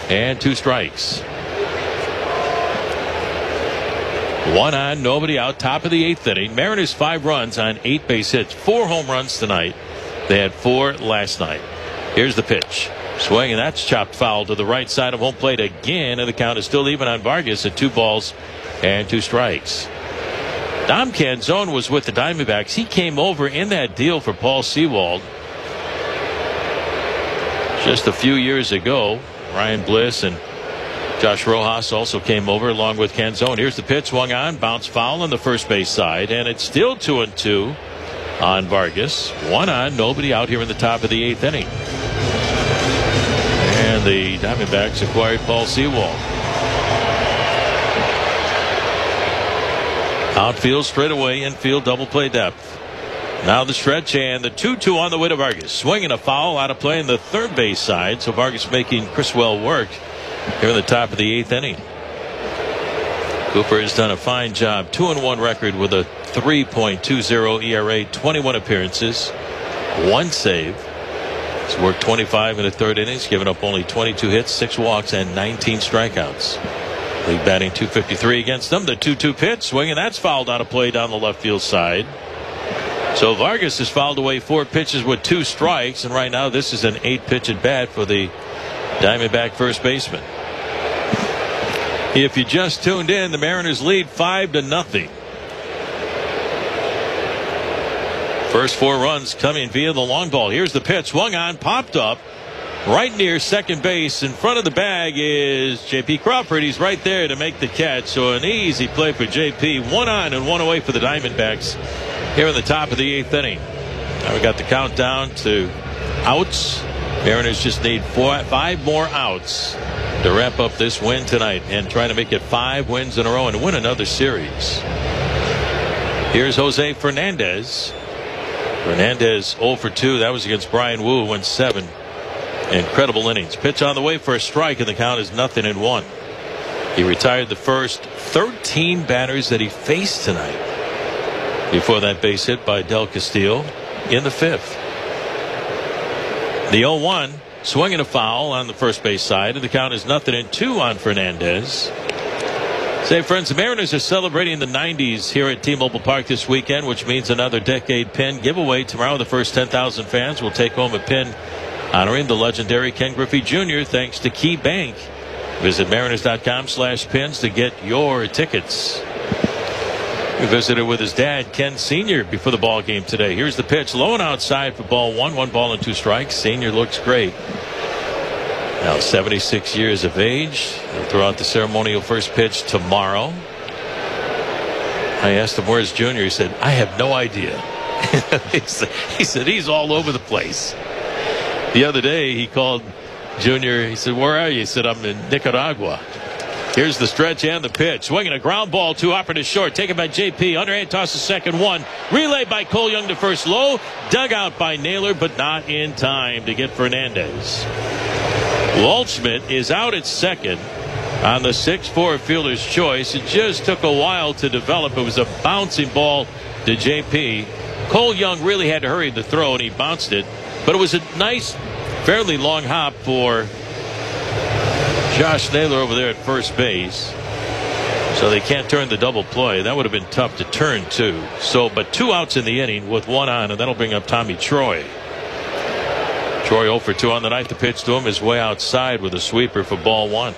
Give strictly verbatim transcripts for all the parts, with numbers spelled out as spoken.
and two strikes. One on, nobody out, top of the eighth inning. Mariners five runs on eight base hits, four home runs tonight. They had four last night. Here's the pitch. Swing, and that's chopped foul to the right side of home plate again, and the count is still even on Vargas at two balls and two strikes. Dom Canzone was with the Diamondbacks. He came over in that deal for Paul Sewald just a few years ago. Ryan Bliss and Josh Rojas also came over along with Canzone. Here's the pitch, swung on, bounced foul on the first base side, and it's still two and two on Vargas. One on, nobody out here in the top of the eighth inning. And the Diamondbacks acquired Paul Sewald. Outfield straightaway, infield double play depth. Now the stretch and the two two on the way to Vargas. Swinging a foul out of play in the third base side. So Vargas making Criswell work here in the top of the eighth inning. Cooper has done a fine job. two and one record with a three point two oh E R A, twenty-one appearances, one save. He's worked twenty-five in the third innings, given up only twenty-two hits, six walks, and nineteen strikeouts. League batting two fifty-three against them. The two two pitch, swing, and that's fouled out of play down the left field side. So Vargas has fouled away four pitches with two strikes, and right now this is an eight pitch at bat for the Diamondback first baseman. If you just tuned in, the Mariners lead five to nothing. First four runs coming via the long ball. Here's the pitch, swung on, popped up right near second base. In front of the bag is J P Crawford. He's right there to make the catch. So an easy play for J P. One on and one away for the Diamondbacks here in the top of the eighth inning. Now we got the countdown to outs. Mariners just need four, five more outs to wrap up this win tonight and try to make it five wins in a row and win another series. Here's Jose Fernandez. Fernandez oh for two. That was against Brian Wu, went seven. Incredible innings. Pitch on the way for a strike, and the count is nothing in one. He retired the first thirteen batters that he faced tonight before that base hit by Del Castillo in the fifth. The oh one, swinging a foul on the first base side, and the count is nothing in two on Fernandez. Say, friends, the Mariners are celebrating the nineties here at T-Mobile Park this weekend, which means another decade pin giveaway. Tomorrow, the first ten thousand fans will take home a pin honoring the legendary Ken Griffey Junior thanks to Key Bank. Visit Mariners.com slash pins to get your tickets. We visited with his dad, Ken Senior, before the ball game today. Here's the pitch, low and outside for ball one. One ball and two strikes. Senior looks great. Now seventy-six years of age. He'll throw out the ceremonial first pitch tomorrow. I asked him, where's Junior? He said, I have no idea. he, said, he said he's all over the place. The other day he called Junior. He said, where are you? He said, I'm in Nicaragua. Here's the stretch and the pitch. Swinging a ground ball to Hopper to short. Taken by J P. Underhand toss to second one. Relay by Cole Young to first low. Dug out by Naylor, but not in time to get Fernandez. Waldschmidt is out at second on the six four fielder's choice. It just took a while to develop. It was a bouncing ball to J P. Cole Young really had to hurry the throw, and he bounced it. But it was a nice, fairly long hop for Josh Naylor over there at first base. So they can't turn the double play. That would have been tough to turn too. So, but two outs in the inning with one on, and that'll bring up Tommy Troy. Troy oh for two on the night. The pitch to him is way outside with a sweeper for ball one.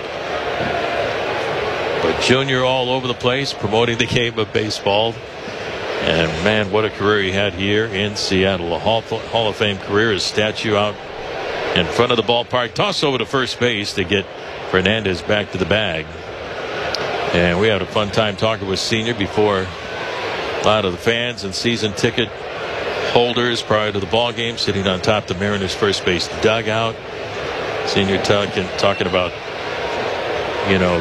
But Junior all over the place, promoting the game of baseball. And man, what a career he had here in Seattle. A Hall, Hall of Fame career. His statue out in front of the ballpark. Toss over to first base to get Fernandez back to the bag. And we had a fun time talking with Senior before a lot of the fans and season ticket holders prior to the ball game, sitting on top of the Mariners first base dugout. Senior talking talking about, you know,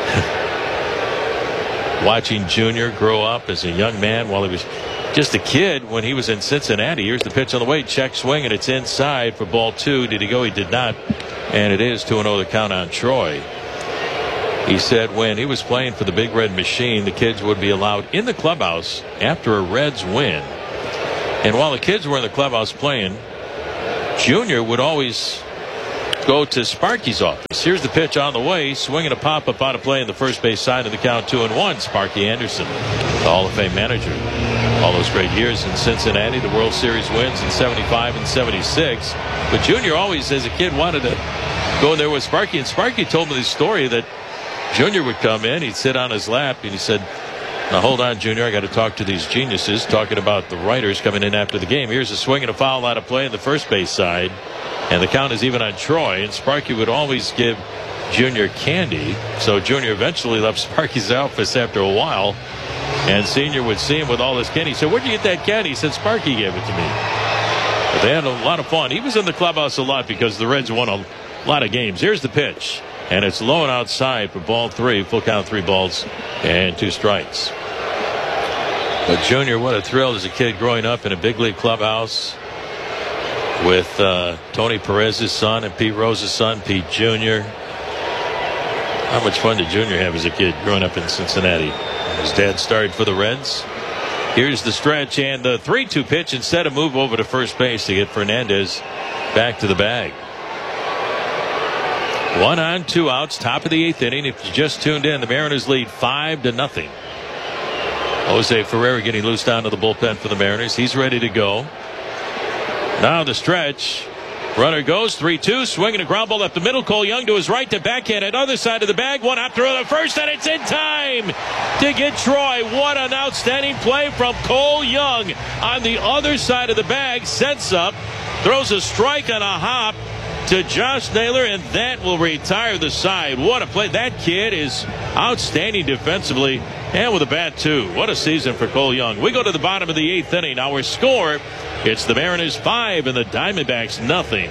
watching Junior grow up as a young man while he was just a kid when he was in Cincinnati. Here's the pitch on the way. Check swing, and it's inside for ball two. Did he go? He did not. And it is two and oh the count on Troy. He said when he was playing for the Big Red Machine, the kids would be allowed in the clubhouse after a Reds win. And while the kids were in the clubhouse playing, Junior would always go to Sparky's office. Here's the pitch on the way. Swinging a pop-up on a play in the first base side of the count, two and one. Sparky Anderson, the Hall of Fame manager. All those great years in Cincinnati, the World Series wins in seventy-five and seventy-six. But Junior always, as a kid, wanted to go in there with Sparky. And Sparky told me the story that Junior would come in, he'd sit on his lap, and he said, "Now hold on, Junior, I got to talk to these geniuses," talking about the writers coming in after the game. Here's a swing and a foul out of play in the first base side, and the count is even on Troy. And Sparky would always give Junior candy, so Junior eventually left Sparky's office after a while, and Senior would see him with all this candy. He said, "Where'd you get that candy?" He said, "Sparky gave it to me." But they had a lot of fun. He was in the clubhouse a lot because the Reds won a lot of games. Here's the pitch, and it's low and outside for ball three. Full count, three balls and two strikes. But Junior, what a thrill as a kid growing up in a big league clubhouse with uh, Tony Perez's son and Pete Rose's son, Pete Junior How much fun did Junior have as a kid growing up in Cincinnati? His dad started for the Reds. Here's the stretch and the three two pitch. Instead of move over to first base to get Fernandez back to the bag. One on, two outs, top of the eighth inning. If you just tuned in, the Mariners lead five to nothing. Jose Ferreira getting loose down to the bullpen for the Mariners. He's ready to go. Now the stretch. Runner goes three two, swinging a ground ball up the middle. Cole Young to his right to backhand at other side of the bag. One out through the first, and it's in time to get Troy. What an outstanding play from Cole Young on the other side of the bag. Sets up, throws a strike on a hop to Josh Naylor, and that will retire the side. What a play. That kid is outstanding defensively and with a bat too. What a season for Cole Young. We go to the bottom of the eighth inning. Our score, it's the Mariners five and the Diamondbacks nothing.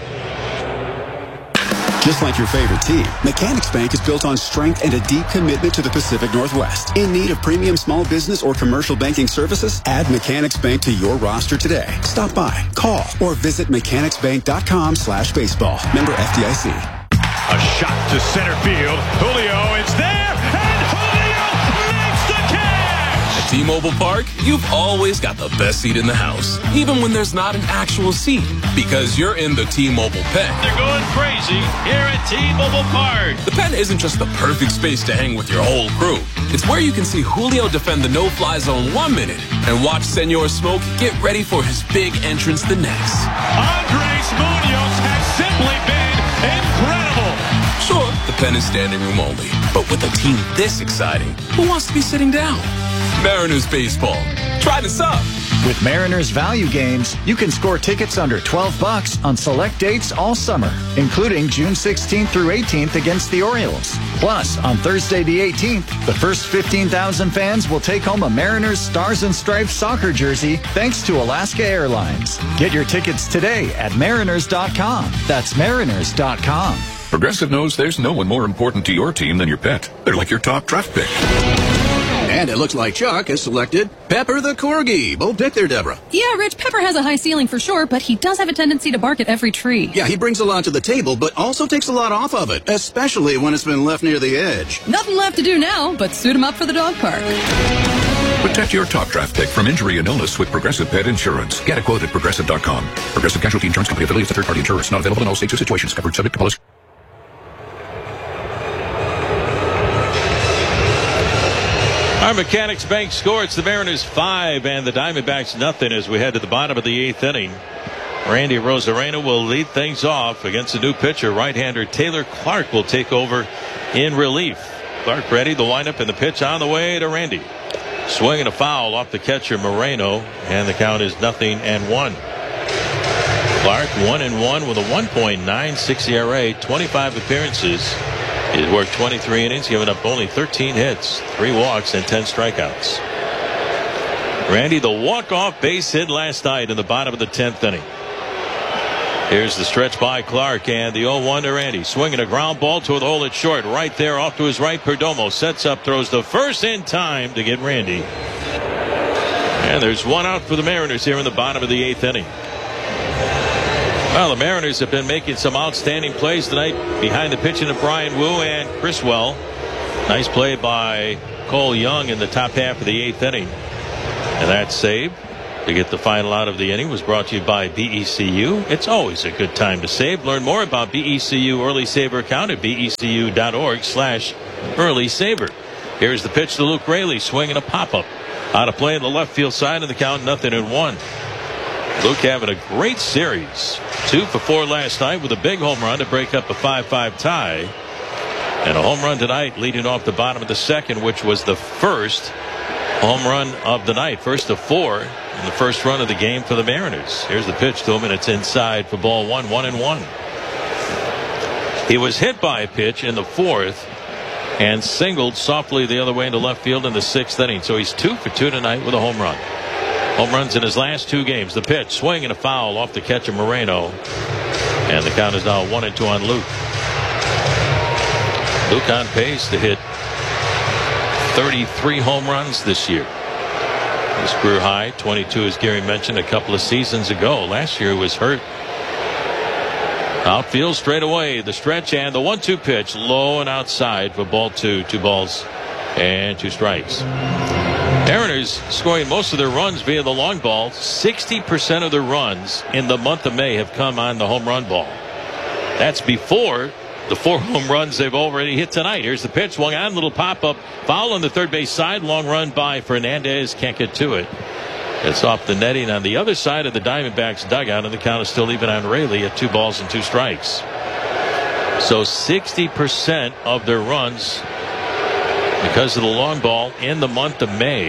Just like your favorite team, Mechanics Bank is built on strength and a deep commitment to the Pacific Northwest. In need of premium small business or commercial banking services? Add Mechanics Bank to your roster today. Stop by, call, or visit mechanicsbank.com slash baseball. Member F D I C. A shot to center field. Julio is there, and Julio makes the catch! At T-Mobile Park, you've always got the best seat in the house, even when there's not an actual seat, because you're in the T-Mobile pen. They're going crazy here at T-Mobile Park. The pen isn't just the perfect space to hang with your whole crew. It's where you can see Julio defend the no-fly zone one minute and watch Senor Smoke get ready for his big entrance the next. Andres Munoz has simply been incredible. Sure, the pen is standing room only, but with a team this exciting, who wants to be sitting down? Mariners baseball. Try this up. With Mariners value games, you can score tickets under twelve bucks on select dates all summer, including June sixteenth through eighteenth against the Orioles. Plus, on Thursday the eighteenth, the first fifteen thousand fans will take home a Mariners Stars and Stripes soccer jersey thanks to Alaska Airlines. Get your tickets today at mariners dot com. That's mariners dot com. Progressive knows there's no one more important to your team than your pet. They're like your top draft pick. And it looks like Chuck has selected Pepper the Corgi. Bold pick there, Deborah. Yeah, Rich, Pepper has a high ceiling for sure, but he does have a tendency to bark at every tree. Yeah, he brings a lot to the table, but also takes a lot off of it, especially when it's been left near the edge. Nothing left to do now but suit him up for the dog park. Protect your top draft pick from injury and illness with Progressive Pet Insurance. Get a quote at progressive dot com. Progressive Casualty Insurance Company affiliates of third-party insurers. Not available in all states or situations. Covered subject to policy. Our Mechanics Bank score, it's the Mariners five and the Diamondbacks nothing as we head to the bottom of the eighth inning. Randy Rosarena will lead things off against a new pitcher. Right-hander Taylor Clark will take over in relief. Clark ready, the windup and the pitch on the way to Randy. Swinging a foul off the catcher Moreno, and the count is nothing and one. Clark one and one with a one point nine six E R A, twenty-five appearances. He's worked twenty-three innings, given up only thirteen hits, three walks, and ten strikeouts. Randy, the walk-off base hit last night in the bottom of the tenth inning. Here's the stretch by Clark, and the oh one to Randy. Swinging a ground ball to the hole at short. Right there off to his right, Perdomo sets up, throws the first in time to get Randy. And there's one out for the Mariners here in the bottom of the eighth inning. Well, the Mariners have been making some outstanding plays tonight behind the pitching of Brian Wu and Criswell. Nice play by Cole Young in the top half of the eighth inning. And that's saved. to get the final out of the inning was brought to you by B E C U. It's always a good time to save. Learn more about B E C U Early Saver account at B E C U dot org slash Early Saver. Here's the pitch to Luke Raley, swinging a pop-up. Out of play in the left field side of the count, nothing in one. Luke having a great series. Two for four last night with a big home run to break up a five five tie. And a home run tonight leading off the bottom of the second, which was the first home run of the night. First of four in the first run of the game for the Mariners. Here's the pitch to him, and it's inside for ball one, one and one. He was hit by a pitch in the fourth and singled softly the other way into left field in the sixth inning. So he's two for two tonight with a home run. Home runs in his last two games. The pitch, swing and a foul off the catch of Moreno. And the count is now one and two on Luke. Luke on pace to hit thirty-three home runs this year. His career high, twenty-two, as Gary mentioned, a couple of seasons ago. Last year he was hurt. Outfield straight away, the stretch and the one two pitch, low and outside for ball two. Two balls and two strikes. Mariners scoring most of their runs via the long ball. sixty percent of their runs in the month of May have come on the home run ball. That's before the four home runs they've already hit tonight. Here's the pitch, swung on, little pop-up, foul on the third base side, long run by Fernandez, can't get to it. It's off the netting on the other side of the Diamondbacks dugout, and the count is still even on Raley at two balls and two strikes. So sixty percent of their runs because of the long ball in the month of May.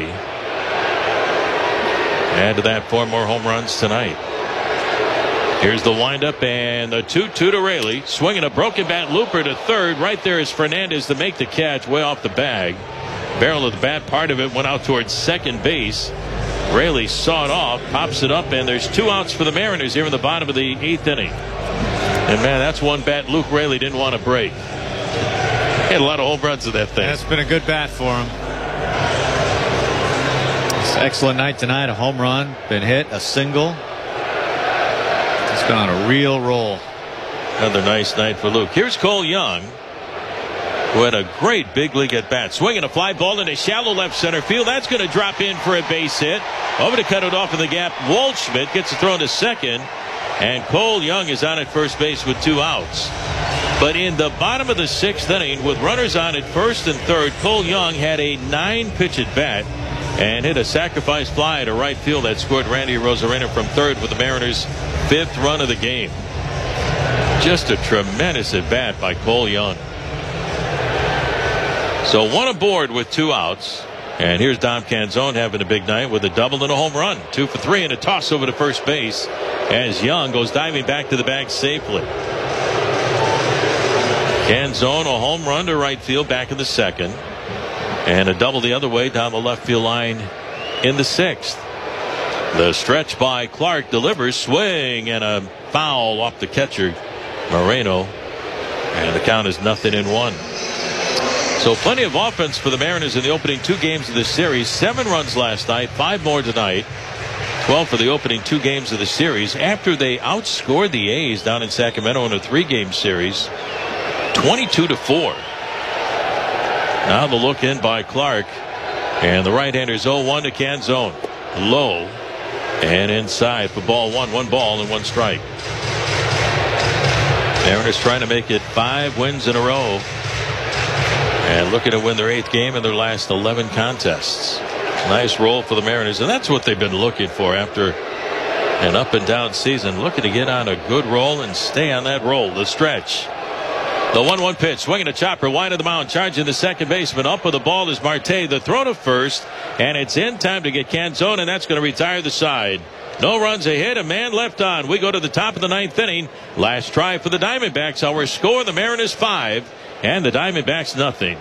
Add to that four more home runs tonight. Here's the windup and the two two to Raley. Swinging a broken bat looper to third. Right there is Fernandez to make the catch way off the bag. Barrel of the bat, part of it went out towards second base. Raley saw it off, pops it up, and there's two outs for the Mariners here in the bottom of the eighth inning. And man, that's one bat Luke Raley didn't want to break. He had a lot of home runs of that thing. That's been a good bat for him. It's an excellent night tonight. A home run, been hit, a single. It's been on a real roll. Another nice night for Luke. Here's Cole Young, who had a great big league at bat. Swinging a fly ball into shallow left center field. That's going to drop in for a base hit. Over to cut it off in the gap. Waldschmidt gets it thrown to second. And Cole Young is on at first base with two outs. But in the bottom of the sixth inning, with runners on at first and third, Cole Young had a nine pitch at bat and hit a sacrifice fly to right field that scored Randy Arozarena from third with the Mariners' fifth run of the game. Just a tremendous at bat by Cole Young. So one aboard with two outs. And here's Dom Canzone having a big night with a double and a home run. Two for three and a toss over to first base as Young goes diving back to the bag safely. Canzone, a home run to right field back in the second. And a double the other way down the left field line in the sixth. The stretch by Clark delivers, swing and a foul off the catcher, Moreno. And the count is nothing in one. So plenty of offense for the Mariners in the opening two games of this series. Seven runs last night, five more tonight. twelve for the opening two games of the series after they outscored the A's down in Sacramento in a three-game series, twenty-two to four. Now the look in by Clark, and the right-hander's oh one to Canzone. Low and inside for ball one. One ball and one strike. Mariners trying to make it five wins in a row. And looking to win their eighth game in their last eleven contests. Nice roll for the Mariners, and that's what they've been looking for after an up and down season. Looking to get on a good roll and stay on that roll. The stretch. The one one pitch, swinging a chopper wide of the mound, charging the second baseman. Up with the ball is Marte. The throw to first, and it's in time to get Canzone, and that's going to retire the side. No runs, a hit, a man left on. We go to the top of the ninth inning. Last try for the Diamondbacks. Our score, the Mariners five. And the Diamondbacks nothing.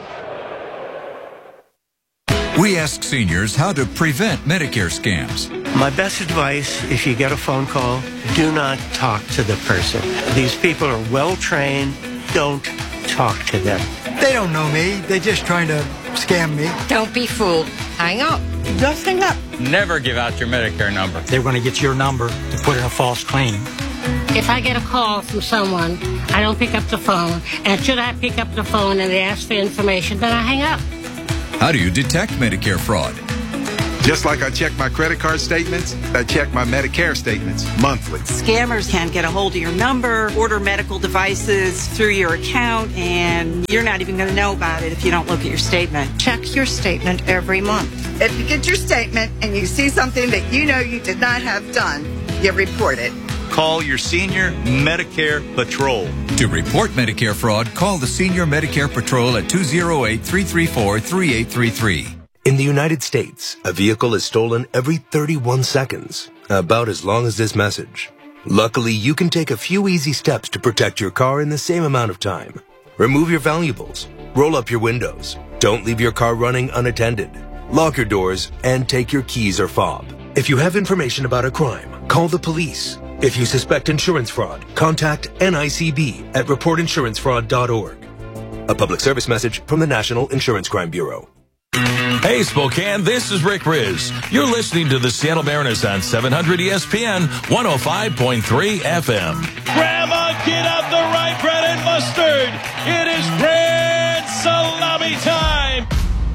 We ask seniors how to prevent Medicare scams. My best advice, if you get a phone call, do not talk to the person. These people are well trained. Don't talk to them. They don't know me. They're just trying to scam me. Don't be fooled. Hang up. Just hang up. Never give out your Medicare number. They're going to get your number to put in a false claim. If I get a call from someone, I don't pick up the phone. And should I pick up the phone and they ask for information, then I hang up. How do you detect Medicare fraud? Just like I check my credit card statements, I check my Medicare statements monthly. Scammers can get a hold of your number, order medical devices through your account, and you're not even going to know about it if you don't look at your statement. Check your statement every month. If you get your statement and you see something that you know you did not have done, you report it. Call your Senior Medicare Patrol. To report Medicare fraud, call the Senior Medicare Patrol at two oh eight, three three four, three eight three three. In the United States, a vehicle is stolen every thirty-one seconds, about as long as this message. Luckily, you can take a few easy steps to protect your car in the same amount of time. Remove your valuables, roll up your windows, don't leave your car running unattended, lock your doors, and take your keys or fob. If you have information about a crime, call the police. If you suspect insurance fraud, contact N I C B at report insurance fraud dot org. A public service message from the National Insurance Crime Bureau. Hey, Spokane, this is Rick Riz. You're listening to the Seattle Mariners on seven hundred E S P N, one oh five point three F M. Grandma, get out the rye bread and mustard. It is grand salami time.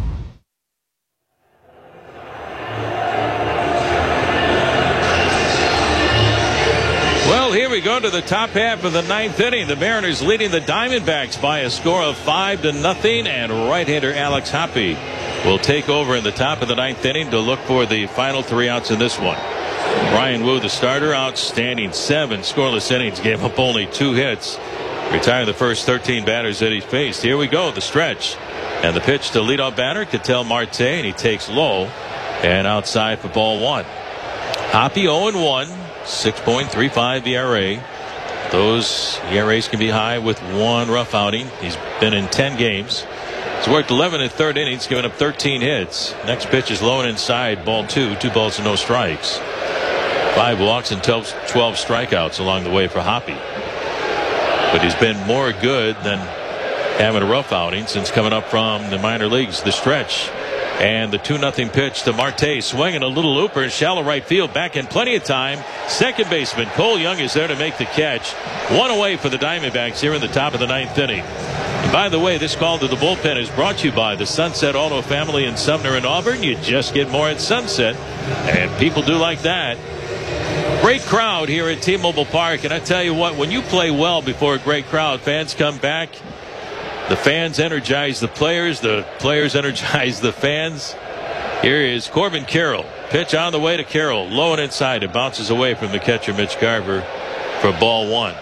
Well, here we go to the top half of the ninth inning. The Mariners leading the Diamondbacks by a score of five to nothing, and right-hander Alex Hoppe will take over in the top of the ninth inning to look for the final three outs in this one. Bryan Woo, the starter, outstanding seven scoreless innings, gave up only two hits, retired the first thirteen batters that he faced. Here we go, the stretch, and the pitch to leadoff batter Ketel Marte, and he takes low and outside for ball one. Hoppe oh and one. six point three five E R A. Those E R As can be high with one rough outing. He's been in ten games. He's worked eleven in third innings, giving up thirteen hits. Next pitch is low and inside, ball two, two balls and no strikes. Five walks and twelve strikeouts along the way for Hoppe. But he's been more good than having a rough outing since coming up from the minor leagues. The stretch. And the two nothing pitch to Marte, swinging a little looper in shallow right field, back in plenty of time. Second baseman Cole Young is there to make the catch. One away for the Diamondbacks here in the top of the ninth inning. And by the way, this call to the bullpen is brought to you by the Sunset Auto Family in Sumner and Auburn. You just get more at Sunset, and people do like that. Great crowd here at T-Mobile Park, and I tell you what, when you play well before a great crowd, fans come back. The fans energize the players. The players energize the fans. Here is Corbin Carroll. Pitch on the way to Carroll. Low and inside. It bounces away from the catcher, Mitch Garver, for ball one.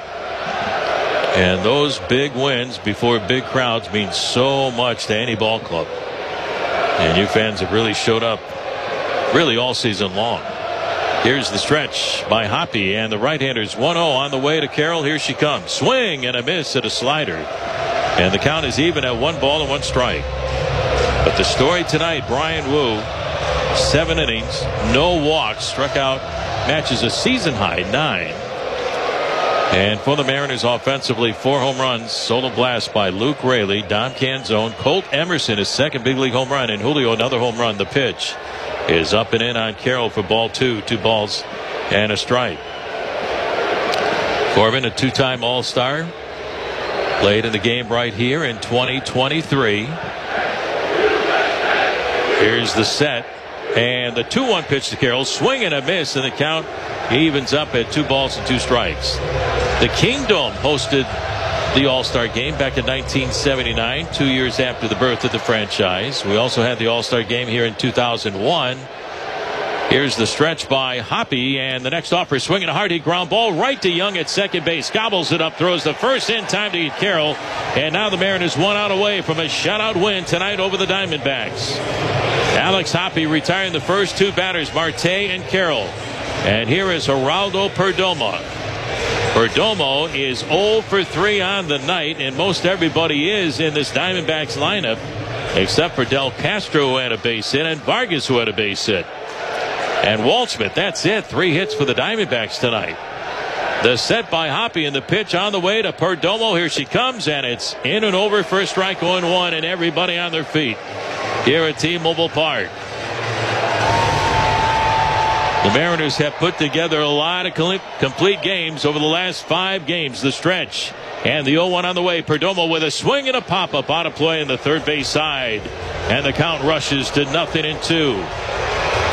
And those big wins before big crowds mean so much to any ball club. And you fans have really showed up really all season long. Here's the stretch by Hoppe, and the right-hander's one oh on the way to Carroll. Here she comes. Swing and a miss at a slider. And the count is even at one ball and one strike. But the story tonight, Bryan Woo, seven innings, no walks, struck out, matches a season high nine. And for the Mariners offensively, four home runs, solo blast by Luke Raley, Dom Canzone, Colt Emerson, his second big league home run, and Julio another home run. The pitch is up and in on Carroll for ball two, two balls and a strike. Corbin, a two-time All-Star. Played in the game right here in twenty twenty-three. Here's the set. And the two one pitch to Carroll. Swing and a miss, and the count evens up at two balls and two strikes. The Kingdom hosted the All-Star game back in nineteen seventy-nine, two years after the birth of the franchise. We also had the All-Star game here in two thousand one. Here's the stretch by Hoppe, and the next offer, swinging a hard hit ground ball right to Young at second base. Gobbles it up, throws the first in time to get Carroll. And now the Mariners one out away from a shutout win tonight over the Diamondbacks. Alex Hoppe retiring the first two batters, Marte and Carroll. And here is Geraldo Perdomo. Perdomo is oh for three on the night, and most everybody is in this Diamondbacks lineup, except for Del Castro, who had a base hit, and Vargas, who had a base hit. And Waldschmidt, that's it. Three hits for the Diamondbacks tonight. The set by Hoppe, and the pitch on the way to Perdomo. Here she comes, and it's in and over for a strike, oh and one, and everybody on their feet here at T-Mobile Park. The Mariners have put together a lot of complete games over the last five games. The stretch and the oh one on the way. Perdomo with a swing and a pop-up out of play in the third base side. And the count rushes to nothing and two.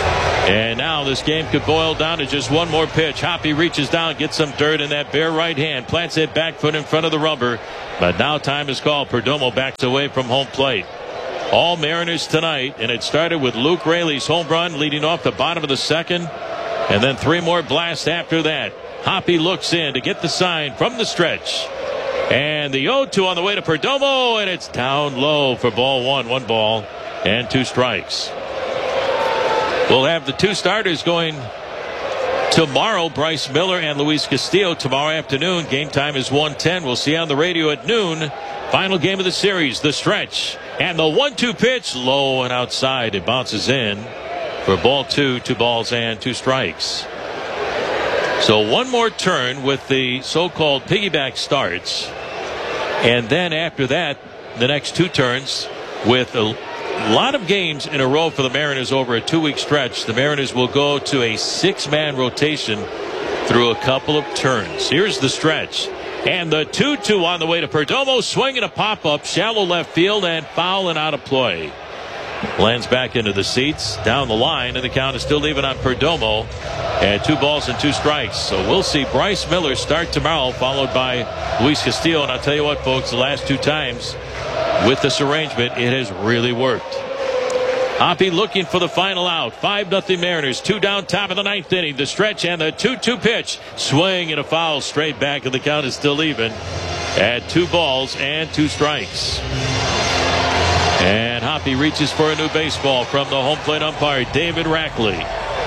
And now this game could boil down to just one more pitch. Hoppy reaches down, gets some dirt in that bare right hand, plants it back foot in front of the rubber. But now time is called. Perdomo backs away from home plate. All Mariners tonight, and it started with Luke Raley's home run leading off the bottom of the second, and then three more blasts after that. Hoppy looks in to get the sign from the stretch. And the oh two on the way to Perdomo, and it's down low for ball one. One ball and two strikes. We'll have the two starters going tomorrow, Bryce Miller and Luis Castillo tomorrow afternoon. Game time is one ten. We'll see you on the radio at noon. Final game of the series, the stretch. And the one two pitch, low and outside. It bounces in for ball two, two balls and two strikes. So one more turn with the so-called piggyback starts. And then after that, the next two turns with a lot of games in a row for the Mariners over a two-week stretch. The Mariners will go to a six-man rotation through a couple of turns. Here's the stretch. And the two two on the way to Perdomo. Swinging a pop-up, shallow left field, and foul and out of play. Lands back into the seats, down the line, and the count is still even on Perdomo at two balls and two strikes. So we'll see Bryce Miller start tomorrow, followed by Luis Castillo. And I'll tell you what, folks, the last two times with this arrangement, it has really worked. Hoppy looking for the final out. five nothing Mariners. Two down, top of the ninth inning. The stretch and the two two pitch. Swing and a foul straight back, and the count is still even at two balls and two strikes. And Hoppy reaches for a new baseball from the home plate umpire, David Rackley.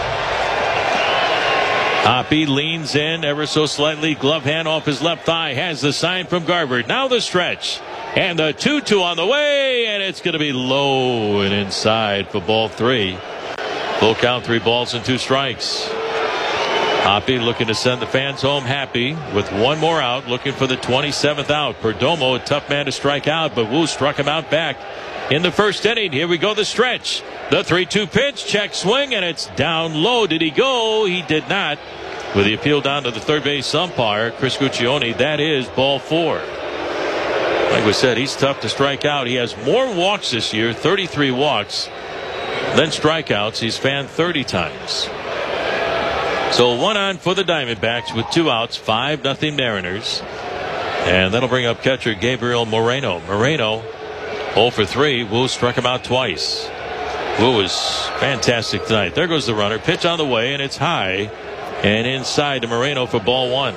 Hoppy leans in ever so slightly. Glove hand off his left thigh. Has the sign from Garver. Now the stretch. And the two two on the way, and it's going to be low and inside for ball three. Full count, three balls and two strikes. Hoppy looking to send the fans home happy with one more out, looking for the twenty-seventh out. Perdomo, a tough man to strike out, but Wu struck him out back in the first inning. Here we go, the stretch. The three two pitch, check swing, and it's down low. Did he go? He did not. With the appeal down to the third base umpire, Chris Guccione, that is ball four. Like we said, he's tough to strike out. He has more walks this year, thirty-three walks, than strikeouts. He's fanned thirty times. So one on for the Diamondbacks with two outs, five nothing Mariners. And that'll bring up catcher Gabriel Moreno. Moreno oh for three. Wu struck him out twice. Wu was fantastic tonight. There goes the runner. Pitch on the way, and it's high and inside to Moreno for ball one.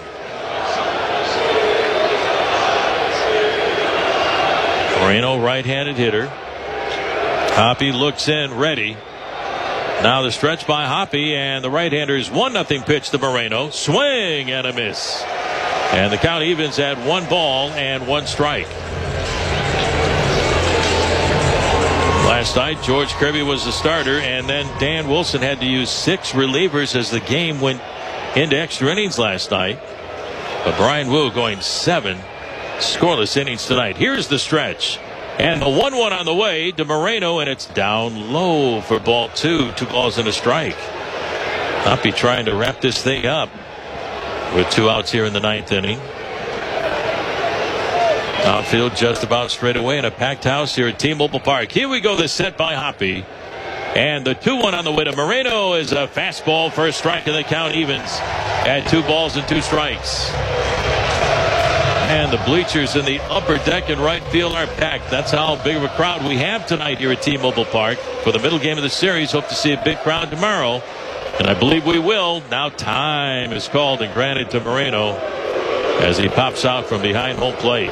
Moreno, right-handed hitter. Hoppy looks in, ready. Now the stretch by Hoppy, and the right-hander's one nothing pitch to Moreno. Swing and a miss. And the count evens at one ball and one strike. Last night, George Kirby was the starter, and then Dan Wilson had to use six relievers as the game went into extra innings last night. But Brian Wu going seven scoreless innings tonight. Here's the stretch. And the one one on the way to Moreno, and it's down low for ball two. Two balls and a strike. Hoppy trying to wrap this thing up with two outs here in the ninth inning. Outfield just about straight away in a packed house here at T-Mobile Park. Here we go, the set by Hoppy. And the two one on the way to Moreno is a fastball for a strike, and the count evens at two balls and two strikes. And the bleachers in the upper deck and right field are packed. That's how big of a crowd we have tonight here at T-Mobile Park for the middle game of the series. Hope to see a big crowd tomorrow, and I believe we will. Now time is called and granted to Moreno as he pops out from behind home plate.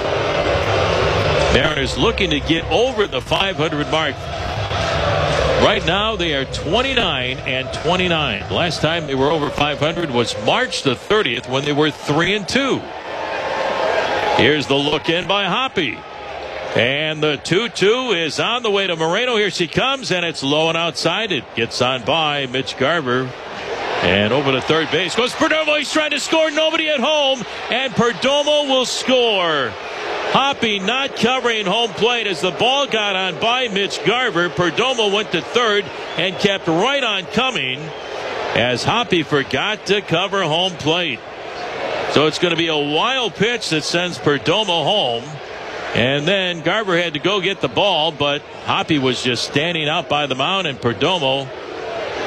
Mariners looking to get over the five hundred mark. Right now they are twenty-nine and twenty-nine. Last time they were over five hundred was March the thirtieth when they were three and two. Here's the look in by Hoppy. And the two two is on the way to Moreno. Here she comes, and it's low and outside. It gets on by Mitch Garver. And over to third base goes Perdomo. He's trying to score. Nobody at home. And Perdomo will score. Hoppy not covering home plate as the ball got on by Mitch Garver. Perdomo went to third and kept right on coming as Hoppy forgot to cover home plate. So it's going to be a wild pitch that sends Perdomo home. And then Garver had to go get the ball, but Hoppy was just standing out by the mound, and Perdomo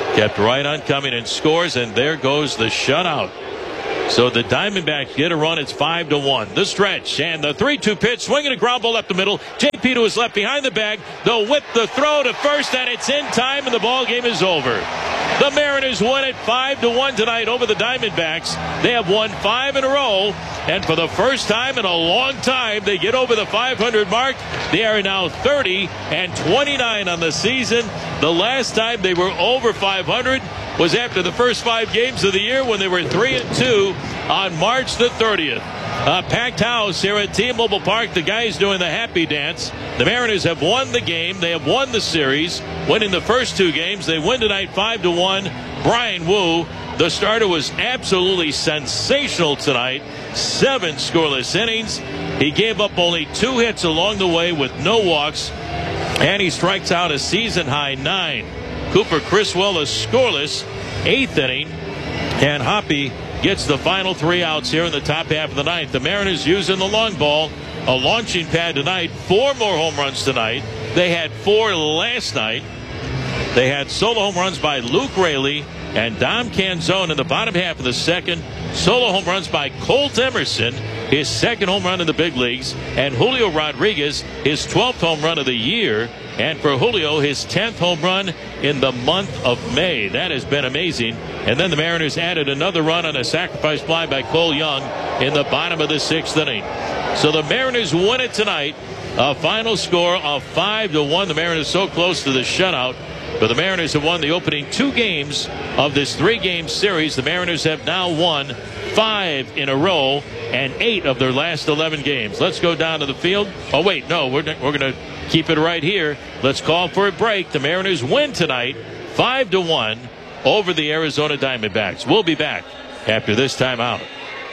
kept right on coming and scores, and there goes the shutout. So the Diamondbacks get a run. It's five to one. The stretch and the three two pitch, swinging a ground ball up the middle. J P to his left behind the bag. The whip, the throw to first, and it's in time, and the ball game is over. The Mariners win it five to one tonight over the Diamondbacks. They have won five in a row, and for the first time in a long time, they get over the five hundred mark. They are now thirty and twenty-nine on the season. The last time they were over five hundred was after the first five games of the year when they were three and two on March the thirtieth. A packed house here at T-Mobile Park. The guys doing the happy dance. The Mariners have won the game. They have won the series, winning the first two games. They win tonight five to one. Brian Wu, the starter, was absolutely sensational tonight. Seven scoreless innings. He gave up only two hits along the way with no walks, and he strikes out a season-high nine. Cooper Criswell is scoreless, eighth inning, and Hoppy gets the final three outs here in the top half of the ninth. The Mariners using the long ball, a launching pad tonight. Four more home runs tonight. They had four last night. They had solo home runs by Luke Raley and Dom Canzone in the bottom half of the second. Solo home runs by Colt Emerson, his second home run in the big leagues, and Julio Rodriguez, his twelfth home run of the year. And for Julio, his tenth home run in the month of May. That has been amazing. And then the Mariners added another run on a sacrifice fly by Cole Young in the bottom of the sixth inning. So the Mariners win it tonight. A final score of five to one. The Mariners so close to the shutout. But the Mariners have won the opening two games of this three-game series. The Mariners have now won five in a row and eight of their last eleven games. Let's go down to the field. Oh, wait, no, we're, we're going to keep it right here. Let's call for a break. The Mariners win tonight five to one over the Arizona Diamondbacks. We'll be back after this timeout.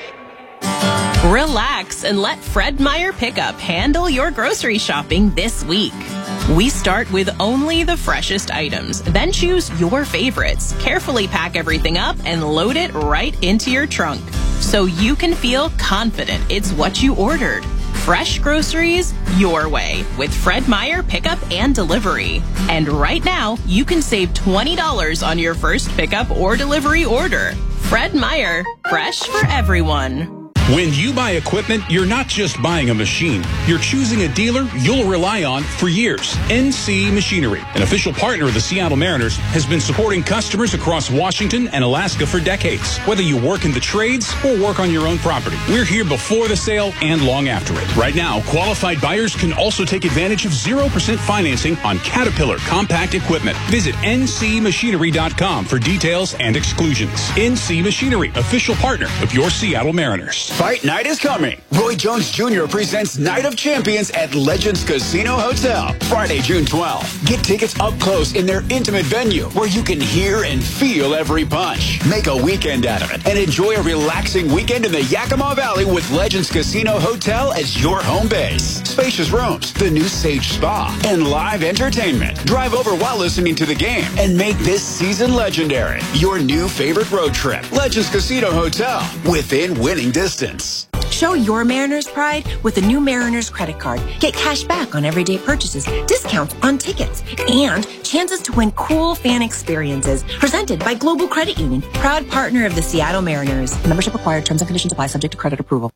Relax and let Fred Meyer Pickup handle your grocery shopping this week. We start with only the freshest items, then choose your favorites. Carefully pack everything up and load it right into your trunk so you can feel confident it's what you ordered. Fresh groceries your way with Fred Meyer Pickup and Delivery. And right now, you can save twenty dollars on your first pickup or delivery order. Fred Meyer, fresh for everyone. When you buy equipment, you're not just buying a machine. You're choosing a dealer you'll rely on for years. N C Machinery, an official partner of the Seattle Mariners, has been supporting customers across Washington and Alaska for decades. Whether you work in the trades or work on your own property, we're here before the sale and long after it. Right now, qualified buyers can also take advantage of zero percent financing on Caterpillar compact equipment. Visit N C machinery dot com for details and exclusions. N C Machinery, official partner of your Seattle Mariners. Fight night is coming. Roy Jones Junior presents Night of Champions at Legends Casino Hotel, Friday, June twelfth. Get tickets up close in their intimate venue where you can hear and feel every punch. Make a weekend out of it and enjoy a relaxing weekend in the Yakima Valley with Legends Casino Hotel as your home base. Spacious rooms, the new Sage Spa, and live entertainment. Drive over while listening to the game and make this season legendary. Your new favorite road trip. Legends Casino Hotel, within winning distance. Show your Mariners pride with the new Mariners credit card. Get cash back on everyday purchases, discounts on tickets, and chances to win cool fan experiences. Presented by Global Credit Union, proud partner of the Seattle Mariners. Membership required. Terms and conditions apply. Subject to credit approval.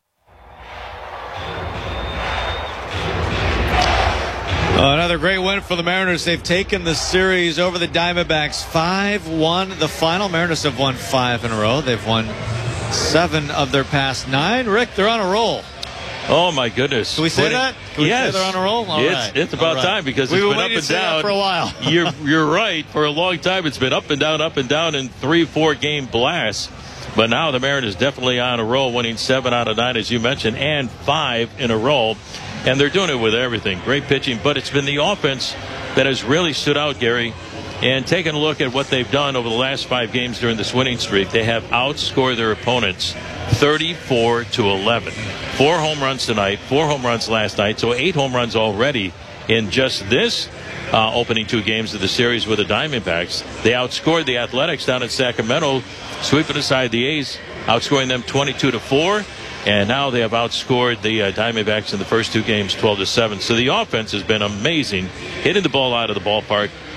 Oh, another great win for the Mariners. They've taken the series over the Diamondbacks five one. The final. Mariners have won five in a row. They've won seven of their past nine. Rick, they're on a roll. Oh, my goodness. Can we say What that? It, Can we yes. say they're on a roll? All it's, right. it's about All right. time because We've it's been been up waiting and to say that down for a while. you're, you're right. For a long time, it's been up and down, up and down in three, four game blasts. But now the Mariners definitely on a roll, winning seven out of nine, as you mentioned, and five in a row. And they're doing it with everything. Great pitching, but it's been the offense that has really stood out, Gary. And taking a look at what they've done over the last five games during this winning streak, they have outscored their opponents thirty-four to eleven. Four home runs tonight, four home runs last night, so eight home runs already in just this uh, opening two games of the series with the Diamondbacks. They outscored the Athletics down in Sacramento, sweeping aside the A's, outscoring them twenty-two to four. And now they have outscored the uh, Diamondbacks in the first two games twelve to seven. So the offense has been amazing, hitting the ball out of the ballpark.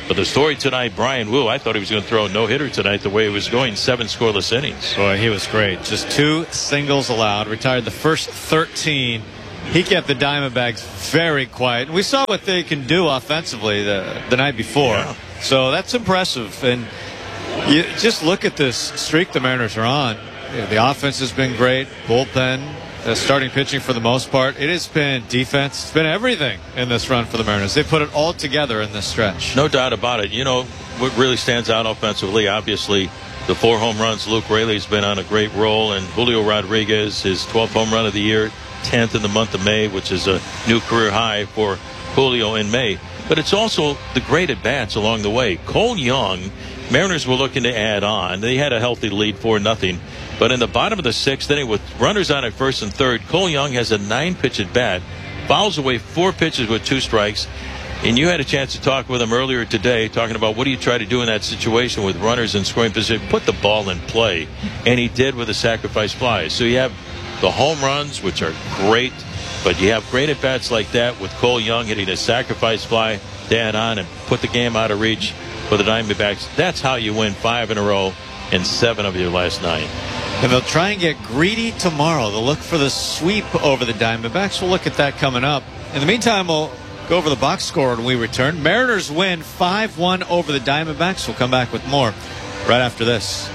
But the story tonight, Brian Wu, I thought he was going to throw a no-hitter tonight the way it was going, seven scoreless innings. Boy, he was great. Just two singles allowed, retired the first thirteen. He kept the Diamondbacks very quiet. We saw what they can do offensively the, the night before. Yeah. So that's impressive. And you just look at this streak the Mariners are on. The offense has been great. Bullpen, uh, starting pitching for the most part. It has been defense. It's been everything in this run for the Mariners. They put it all together in this stretch. No doubt about it. You know, what really stands out offensively, obviously, the four home runs. Luke Raley's been on a great roll. And Julio Rodriguez, his twelfth home run of the year, tenth in the month of May, which is a new career high for Julio in May. But it's also the great at-bats along the way. Cole Young, Mariners were looking to add on. They had a healthy lead, four nothing. But in the bottom of the sixth inning with runners on at first and third, Cole Young has a nine-pitch at-bat, fouls away four pitches with two strikes. And you had a chance to talk with him earlier today, talking about what do you try to do in that situation with runners in scoring position, put the ball in play. And he did with a sacrifice fly. So you have the home runs, which are great, but you have great at-bats like that with Cole Young hitting a sacrifice fly to add on and put the game out of reach for the Diamondbacks. That's how you win five in a row and seven of your last nine. And they'll try and get greedy tomorrow. They'll look for the sweep over the Diamondbacks. We'll look at that coming up. In the meantime, we'll go over the box score when we return. Mariners win five one over the Diamondbacks. We'll come back with more right after this.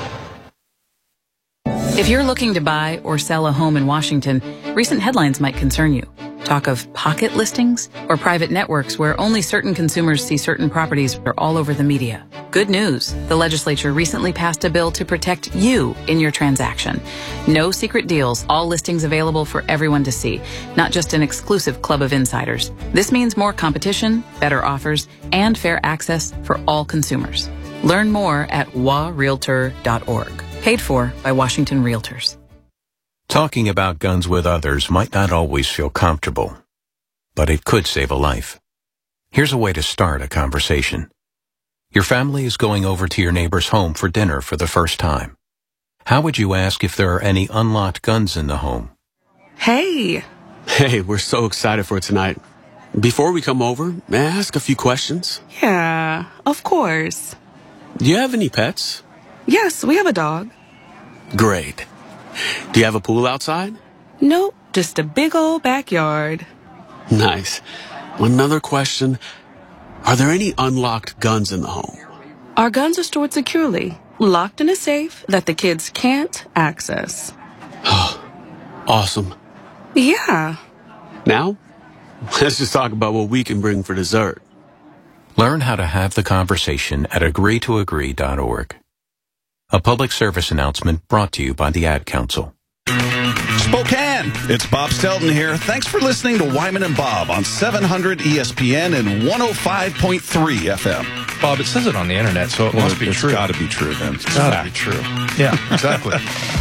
If you're looking to buy or sell a home in Washington, recent headlines might concern you. Talk of pocket listings or private networks where only certain consumers see certain properties are all over the media. Good news. The legislature recently passed a bill to protect you in your transaction. No secret deals, all listings available for everyone to see, not just an exclusive club of insiders. This means more competition, better offers, and fair access for all consumers. Learn more at w a realtor dot org. Paid for by Washington Realtors. Talking about guns with others might not always feel comfortable, but it could save a life. Here's a way to start a conversation. Your family is going over to your neighbor's home for dinner for the first time. How would you ask if there are any unlocked guns in the home? Hey. Hey, we're so excited for tonight. Before we come over, may I ask a few questions? Yeah, of course. Do you have any pets? Yes, we have a dog. Great. Do you have a pool outside? Nope, just a big old backyard. Nice. Another question. Are there any unlocked guns in the home? Our guns are stored securely, locked in a safe that the kids can't access. Awesome. Yeah. Now, let's just talk about what we can bring for dessert. Learn how to have the conversation at agree to agree dot org. A public service announcement brought to you by the Ad Council. Spokane, it's Bob Stelton here. Thanks for listening to Wyman and Bob on seven hundred E S P N and one oh five point three F M. Bob, it says it on the internet, so it well, must be it's true. It's got to be true then. It's got to be true. Yeah, exactly.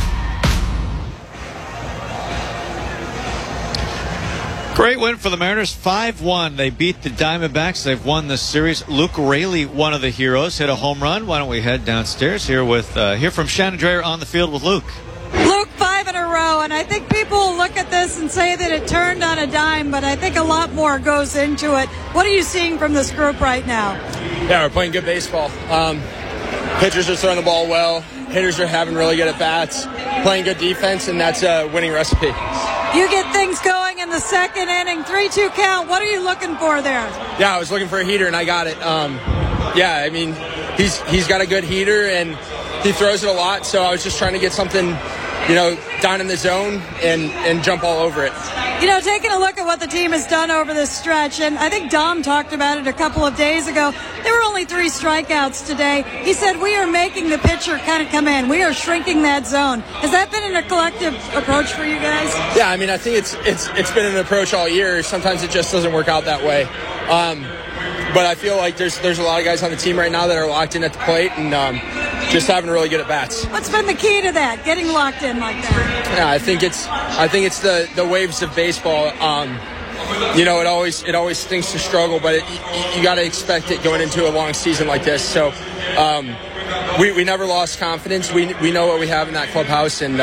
Great win for the Mariners, five one. They beat the Diamondbacks. They've won this series. Luke Raley, one of the heroes, hit a home run. Why don't we head downstairs here with uh, hear from Shannon Drayer on the field with Luke. Luke, five in a row, and I think people will look at this and say that it turned on a dime, but I think a lot more goes into it. What are you seeing from this group right now? Yeah, we're playing good baseball. Um, pitchers are throwing the ball well. Hitters are having really good at-bats, playing good defense, and that's a winning recipe. You get things going in the second inning, three two count. What are you looking for there? Yeah, I was looking for a heater, and I got it. Um, yeah, I mean, he's he's got a good heater, and he throws it a lot, so I was just trying to get something, you know, down in the zone and, and jump all over it. You know, taking a look at what the team has done over this stretch, and I think Dom talked about it a couple of days ago. There were only three strikeouts today. He said, we are making the pitcher kind of come in. We are shrinking that zone. Has that been a collective approach for you guys? Yeah, I mean, I think it's it's it's been an approach all year. Sometimes it just doesn't work out that way. Um, but I feel like there's there's a lot of guys on the team right now that are locked in at the plate and um, just having really good at bats. What's been the key to that, getting locked in like that? Yeah, I think it's I think it's the, the waves of baseball. Um, you know, it always it always stinks to struggle, but it, you, you got to expect it going into a long season like this. So um, we we never lost confidence. We we know what we have in that clubhouse, and uh,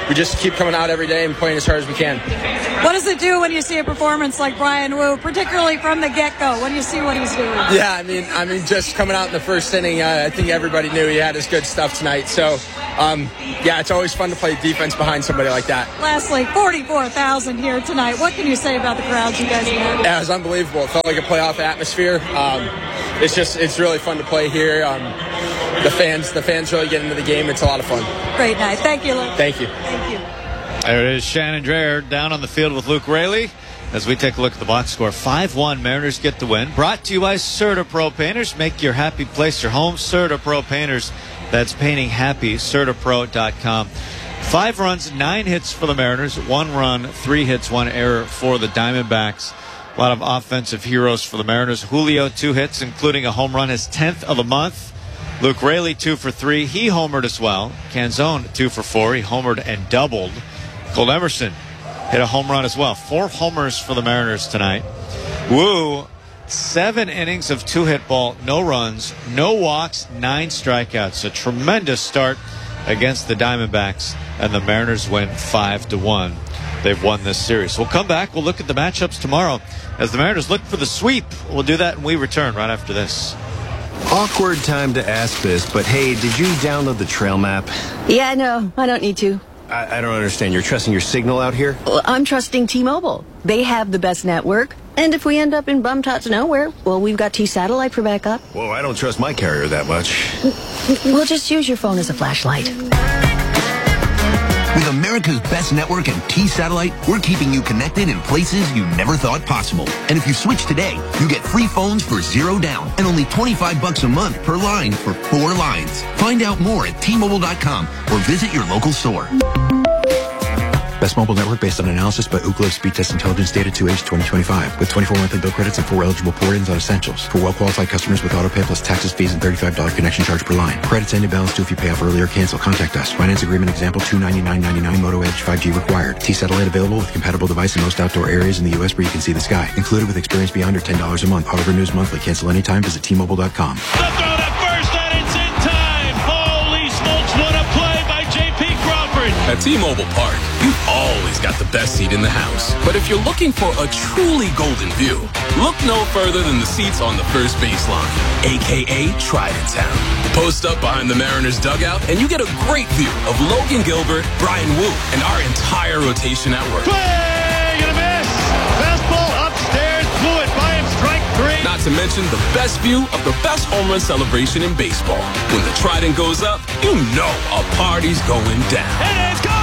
we just keep coming out every day and playing as hard as we can. What does it do when you see a performance like Bryan Woo, particularly from the get-go, when you see what he's doing? Yeah, I mean, I mean, just coming out in the first inning, uh, I think everybody knew he had his good stuff tonight. So, um, yeah, it's always fun to play defense behind somebody like that. Lastly, forty-four thousand here tonight. What can you say about the crowds you guys had? Yeah, it was unbelievable. It felt like a playoff atmosphere. Um, it's just, it's really fun to play here. Um, the fans, the fans really get into the game. It's a lot of fun. Great night. Thank you, Luke. Thank you. Thank you. There it is, Shannon Drayer down on the field with Luke Raley. As we take a look at the box score, five one, Mariners get the win. Brought to you by CertaPro Painters. Make your happy place your home. CertaPro Painters. That's painting happy. Certapro dot com. Five runs, nine hits for the Mariners. One run, three hits, one error for the Diamondbacks. A lot of offensive heroes for the Mariners. Julio, two hits, including a home run, his tenth of the month. Luke Raley, two for three. He homered as well. Canzone, two for four. He homered and doubled. Cole Emerson hit a home run as well. Four homers for the Mariners tonight. Woo, seven innings of two-hit ball, no runs, no walks, nine strikeouts. A tremendous start against the Diamondbacks, and the Mariners win five to one. They've won this series. We'll come back. We'll look at the matchups tomorrow as the Mariners look for the sweep. We'll do that when we return right after this. Awkward time to ask this, but hey, did you download the trail map? Yeah, no, I don't need to. I, I don't understand. You're trusting your signal out here? Well, I'm trusting T-Mobile. They have the best network. And if we end up in bum-tots nowhere, well, we've got T-Satellite for backup. Whoa, I don't trust my carrier that much. We'll just use your phone as a flashlight. With America's best network and T-Satellite, we're keeping you connected in places you never thought possible. And if you switch today, you get free phones for zero down and only twenty-five bucks a month per line for four lines. Find out more at T Mobile dot com or visit your local store. Best mobile network based on analysis by Ookla Speed Test Intelligence data to age twenty twenty-five. With twenty-four monthly bill credits and four eligible port-ins on essentials. For well-qualified customers with auto pay plus taxes, fees, and thirty-five dollars connection charge per line. Credits end in balance due if you pay off early or cancel. Contact us. Finance agreement example two ninety-nine ninety-nine. Moto Edge five G required. T-Satellite available with compatible device in most outdoor areas in the U S where you can see the sky. Included with experience beyond or ten dollars a month. Auto renews monthly. Cancel anytime. Visit T Mobile dot com. At T-Mobile Park, you've always got the best seat in the house. But if you're looking for a truly golden view, look no further than the seats on the first baseline, a k a. Trident Town. Post up behind the Mariners dugout, and you get a great view of Logan Gilbert, Bryan Woo, and our entire rotation at work. Play! Gonna miss! Fastball upstairs, blew it by him, strike three. Not to mention the best view of the best home run celebration in baseball. When the Trident goes up, you know a party's going down. It is gone!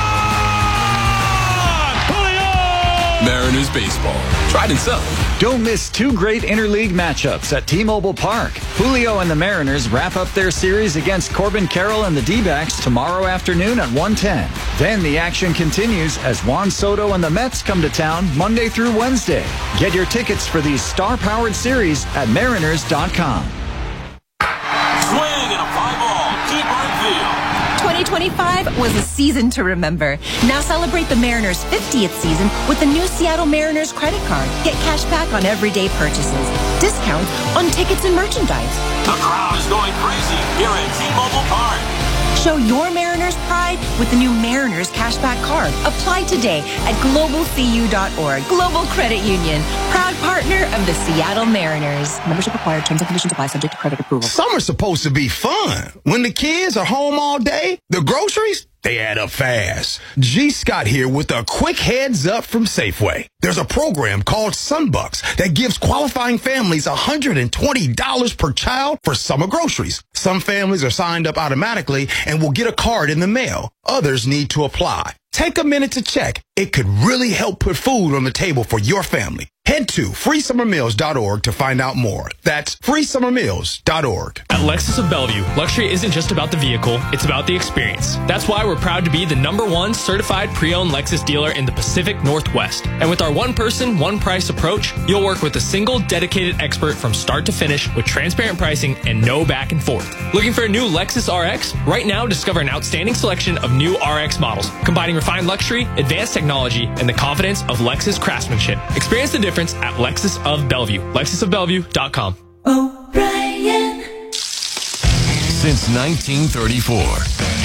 Julio! Mariners baseball. Trident South. Don't miss two great interleague matchups at T-Mobile Park. Julio and the Mariners wrap up their series against Corbin Carroll and the D-backs tomorrow afternoon at one ten. Then the action continues as Juan Soto and the Mets come to town Monday through Wednesday. Get your tickets for these star-powered series at Mariners dot com. Swing and a fly ball. Deep right field. twenty twenty-five was a season to remember. Now celebrate the Mariners' fiftieth season with the new Seattle Mariners credit card. Get cash back on everyday purchases. Discounts on tickets and merchandise. The crowd is going crazy here at T-Mobile Park. Show your Mariners pride with the new Mariners Cashback Card. Apply today at global c u dot org. Global Credit Union, proud partner of the Seattle Mariners. Membership required. Terms and conditions apply. Subject to credit approval. Summer's supposed to be fun. When the kids are home all day, the groceries, they add up fast. G. Scott here with a quick heads up from Safeway. There's a program called Sunbucks that gives qualifying families one hundred twenty dollars per child for summer groceries. Some families are signed up automatically and will get a card in the mail. Others need to apply. Take a minute to check. It could really help put food on the table for your family. Head to free summer meals dot org to find out more. That's free summer meals dot org. At Lexus of Bellevue, luxury isn't just about the vehicle, it's about the experience. That's why we're proud to be the number one certified pre-owned Lexus dealer in the Pacific Northwest. And with our one-person, one-price approach, you'll work with a single dedicated expert from start to finish with transparent pricing and no back and forth. Looking for a new Lexus R X? Right now, discover an outstanding selection of new R X models, combining refined luxury, advanced technology, and the confidence of Lexus craftsmanship. Experience the difference at Lexus of Bellevue. Lexus of Bellevue dot com. O'Brien. Since nineteen thirty-four,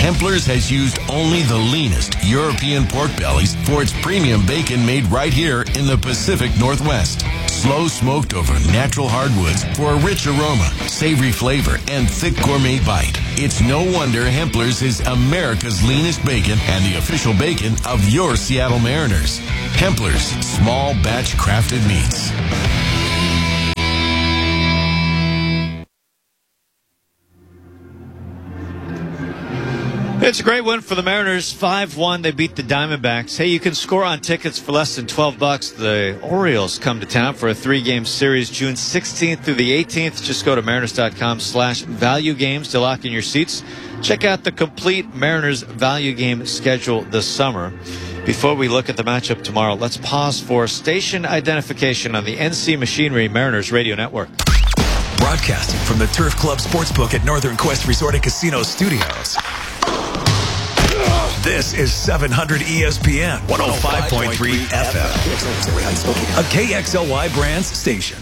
Hempler's has used only the leanest European pork bellies for its premium bacon made right here in the Pacific Northwest. Slow smoked over natural hardwoods for a rich aroma, savory flavor, and thick gourmet bite. It's no wonder Hempler's is America's leanest bacon and the official bacon of your Seattle Mariners. Hempler's, small batch crafted meats. It's a great win for the Mariners, five one. They beat the Diamondbacks. Hey, you can score on tickets for less than twelve bucks. The Orioles come to town for a three-game series, June sixteenth through the eighteenth. Just go to mariners.com slash value games to lock in your seats. Check out the complete Mariners value game schedule this summer. Before we look at the matchup tomorrow, let's pause for station identification on the N C Machinery Mariners Radio Network. Broadcasting from the Turf Club Sportsbook at Northern Quest Resort and Casino Studios. This is seven hundred E S P N one oh five point three F M, a K X L Y Brands station.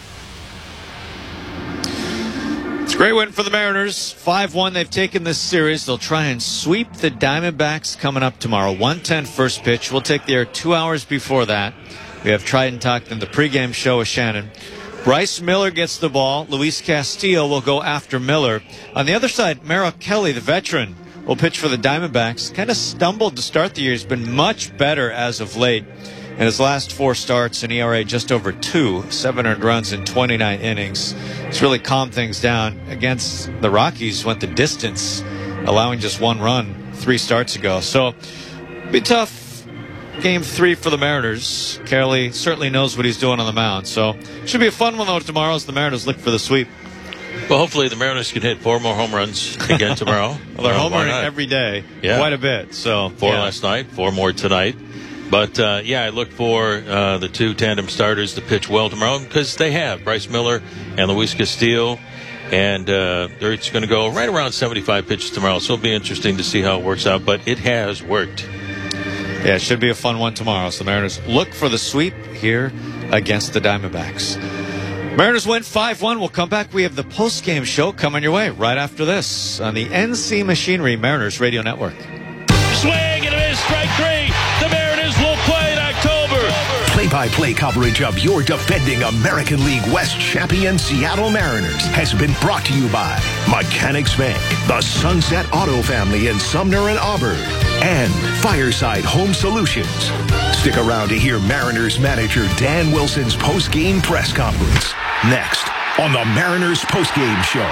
It's a great win for the Mariners, five one. They've taken this series. They'll try and sweep the Diamondbacks coming up tomorrow. one ten first pitch. We'll take the air two hours before that. We have Trident Talk in the pregame show with Shannon. Bryce Miller gets the ball. Luis Castillo will go after Miller. On the other side, Merrill Kelly, the veteran, will pitch for the Diamondbacks. Kind of stumbled to start the year. He's been much better as of late. In his last four starts, an E R A just over two, seven earned runs in twenty-nine innings. It's really calmed things down. Against the Rockies, went the distance, allowing just one run three starts ago. So, be tough. Game three for the Mariners. Kelly certainly knows what he's doing on the mound. So, should be a fun one, though, tomorrow as the Mariners look for the sweep. Well, hopefully the Mariners can hit four more home runs again tomorrow. Well, they're home running every day, yeah. quite a bit. So Four yeah. last night, four more tonight. But, uh, yeah, I look for uh, the two tandem starters to pitch well tomorrow because they have Bryce Miller and Luis Castillo. And uh, they're just going to go right around seventy-five pitches tomorrow. So it'll be interesting to see how it works out. But it has worked. Yeah, it should be a fun one tomorrow. So the Mariners look for the sweep here against the Diamondbacks. Mariners win five one. We'll come back. We have the post-game show coming your way right after this on the N C Machinery Mariners Radio Network. Swing and a miss, strike three. The Mariners will play in October. Play-by-play coverage of your defending American League West champion Seattle Mariners has been brought to you by Mechanics Bank, the Sunset Auto Family in Sumner and Auburn, and Fireside Home Solutions. Stick around to hear Mariners manager Dan Wilson's post-game press conference next on the Mariners post-game show.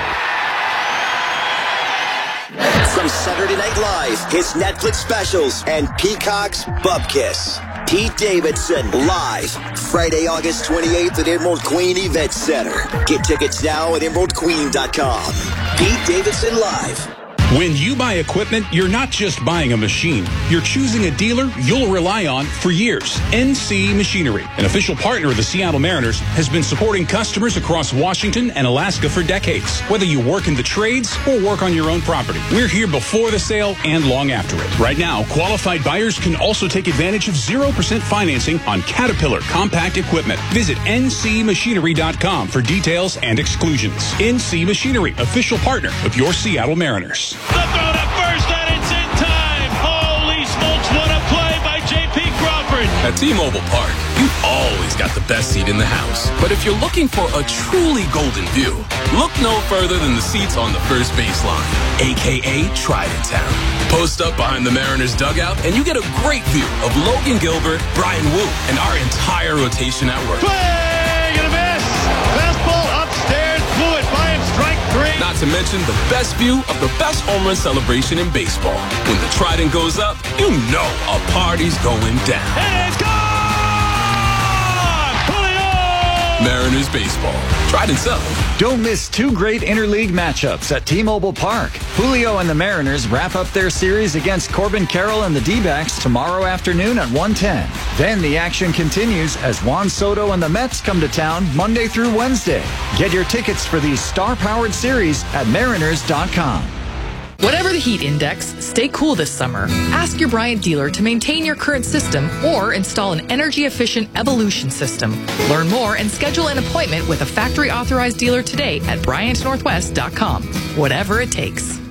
From Saturday Night Live, his Netflix specials, and Peacock's Bupkis. Pete Davidson, live, Friday, August twenty-eighth at Emerald Queen Event Center. Get tickets now at emerald queen dot com. Pete Davidson live. When you buy equipment, you're not just buying a machine. You're choosing a dealer you'll rely on for years. N C Machinery, an official partner of the Seattle Mariners, has been supporting customers across Washington and Alaska for decades. Whether you work in the trades or work on your own property, we're here before the sale and long after it. Right now, qualified buyers can also take advantage of zero percent financing on Caterpillar compact equipment. Visit N C machinery dot com for details and exclusions. N C Machinery, official partner of your Seattle Mariners. The throw to first, and it's in time. Holy smokes, what a play by J P Crawford. At T-Mobile Park, you always got the best seat in the house. But if you're looking for a truly golden view, look no further than the seats on the first baseline, a k a. Trident Town. Post up behind the Mariners dugout, and you get a great view of Logan Gilbert, Brian Wu, and our entire rotation at work. Swing and a miss. Fastball upstairs, blew it by him, strike three. Not to mention the best view of the best home run celebration in baseball. When the Trident goes up, you know a party's going down. And it's gone! Julio! Mariners baseball. Trident's up. Don't miss two great interleague matchups at T-Mobile Park. Julio and the Mariners wrap up their series against Corbin Carroll and the D-backs tomorrow afternoon at one ten. Then the action continues as Juan Soto and the Mets come to town Monday through Wednesday. Get your tickets for these star-powered series at mariners dot com. Whatever the heat index, stay cool this summer. Ask your Bryant dealer to maintain your current system or install an energy-efficient Evolution system. Learn more and schedule an appointment with a factory-authorized dealer today at bryant northwest dot com. Whatever it takes.